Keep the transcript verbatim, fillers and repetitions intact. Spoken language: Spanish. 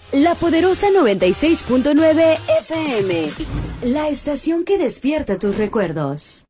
La Poderosa noventa y seis punto nueve F M. La estación que despierta tus recuerdos.